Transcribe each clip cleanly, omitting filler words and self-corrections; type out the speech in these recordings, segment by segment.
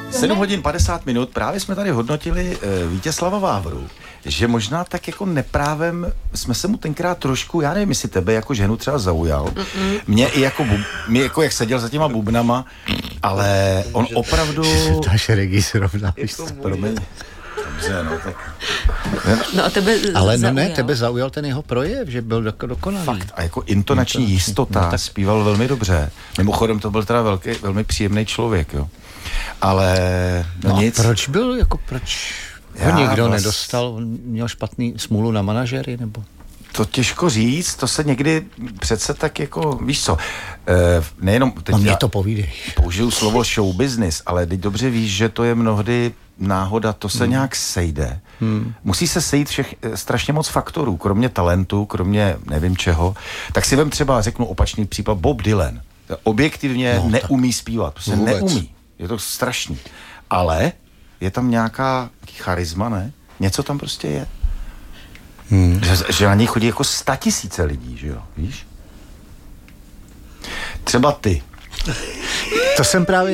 7 hodin 50 minut, právě jsme tady hodnotili Vítězslava Vávru, že možná tak jako neprávem jsme se mu tenkrát trošku, já nevím, jestli tebe jako ženu třeba zaujal, mě i jako, jak seděl za těma bubnama, ale on opravdu... Dáš Regi zrovna. Promiň. Dobře, no tak... No a tebe ale zaujal. Tebe zaujal ten jeho projev, že byl dokonalý. Fakt, a jako intonační jistota, no, tak... zpíval velmi dobře. Mimochodem to byl teda velmi příjemný člověk, jo. Ale nic. Proč ho nikdo nedostal? On měl špatný smůlu na manažery, nebo? To těžko říct, to se někdy přece tak jako, víš co, nejenom... No mě to povídej. Použiju slovo show business, ale teď dobře víš, že to je mnohdy náhoda, to se nějak sejde. Musí se sejít strašně moc faktorů, kromě talentu, kromě nevím čeho. Tak si vem třeba, řeknu opačný případ, Bob Dylan. Objektivně neumí zpívat, to se neumí. Je to strašný. Ale je tam nějaká charisma, ne? Něco tam prostě je. Že na něj chodí jako 100 000 lidí, že jo, víš? Třeba ty. To jsem právě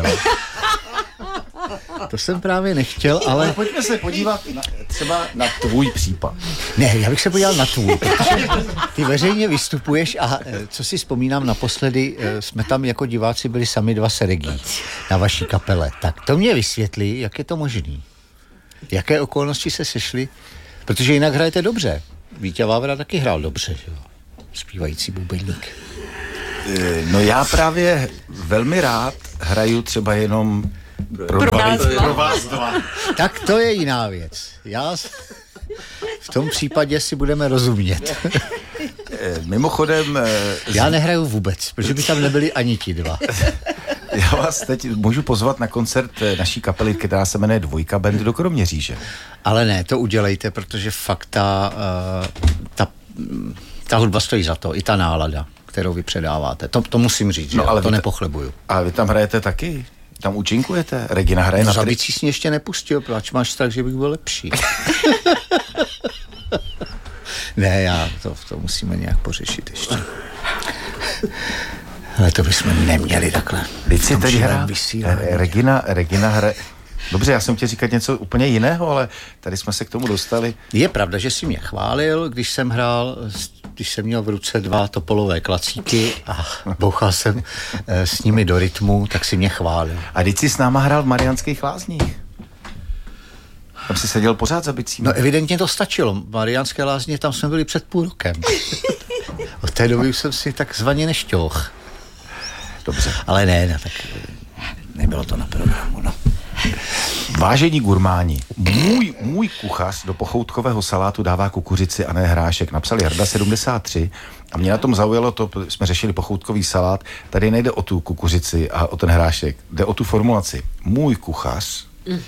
nechtěl. Ale... Pojďme se podívat třeba na tvůj případ. Ne, já bych se podíval na tvůj, protože ty veřejně vystupuješ a co si vzpomínám, naposledy jsme tam jako diváci byli sami dva s Regí na vaší kapele. Tak to mě vysvětlí, jak je to možný. Jaké okolnosti se sešly, protože jinak hrajete dobře. Vítěz Vávra taky hrál dobře, že jo? Zpívající bubeník. No já právě velmi rád hraju třeba jenom pro vás dva. Tak to je jiná věc. V tom případě si budeme rozumět. Mimochodem... Já nehraju vůbec, protože by tam nebyli ani ti dva. Já vás teď můžu pozvat na koncert naší kapely, která se jmenuje Dvojka Band do Kroměříže. Ale ne, to udělejte, protože fakt ta hudba stojí za to, i ta nálada, kterou vy předáváte. To musím říct, no, ale to nepochlebuju. A vy tam hrajete taky? Tam účinkujete? Regina hraje na Zabicí jsi ještě nepustil, proč máš tak, že bych byl lepší? Ne, to musíme nějak pořešit ještě. Ale to bychom neměli takhle. Teď si teď Regina hraje... Dobře, já jsem chtěl říkat něco úplně jiného, ale tady jsme se k tomu dostali. Je pravda, že jsi mě chválil, když jsem měl v ruce 2 topolové klacíky a bouchal jsem s nimi do rytmu, tak si mě chválil. A teď jsi s náma hrál v Mariánských Lázních. Tam si seděl pořád za bicím. No evidentně to stačilo. Mariánské Lázně, tam jsme byli před půl rokem. Od té doby už jsem si takzvaně nešťoch. Dobře. Ale ne, tak nebylo to na programu, no. Vážení gurmáni, můj kuchař do pochoutkového salátu dává kukuřici a ne hrášek. Napsal Jarda 73 a mě na tom zaujalo to, jsme řešili pochoutkový salát, tady nejde o tu kukuřici a o ten hrášek, jde o tu formulaci. Můj kuchař.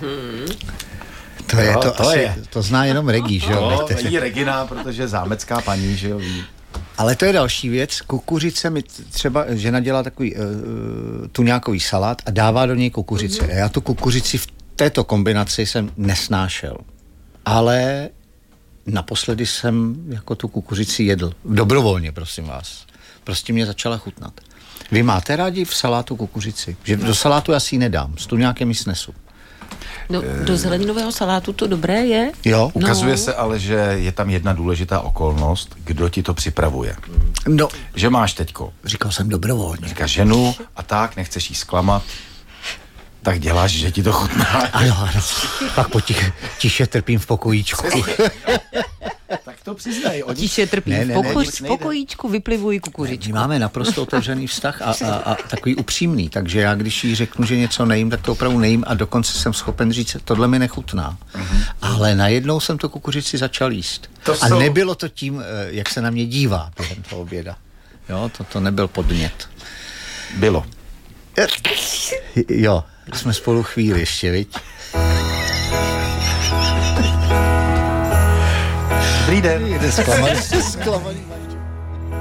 To zná jenom Regi, že jo? To je Regina, protože zámecká paní, že jo, ví. Ale to je další věc. Kukuřice mi třeba žena dělá takový tuňákový salát a dává do něj kukuřici. A já tu kukuřici v této kombinaci jsem nesnášel. Ale naposledy jsem jako tu kukuřici jedl. Dobrovolně, prosím vás. Prostě mě začala chutnat. Vy máte rádi v salátu kukuřici? Že do salátu já si ji nedám. S tuňákem ji snesu. No, do zeleninového salátu to dobré je? Jo. Ukazuje se ale, že je tam jedna důležitá okolnost, kdo ti to připravuje. No. Že máš teďko. Říkal jsem dobrovolně. Říkáš ženu a tak, nechceš jí zklamat, tak děláš, že ti to chutná. Ano. Pak tiše trpím v pokojíčku. Tak to přiznej. Tiše trpím v pokojíčku, vyplivuji kukuřičku. My máme naprosto otevřený vztah a takový upřímný, takže já když jí řeknu, že něco nejím, tak to opravdu nejím a dokonce jsem schopen říct, tohle mi nechutná. Ale najednou jsem tu kukuřici začal jíst. A nebylo to tím, jak se na mě dívá během toho oběda. Jo, to nebyl podnět. Bylo. Jo, jsme spolu chvíli ještě, viď? Dobrý den. Zklamaný.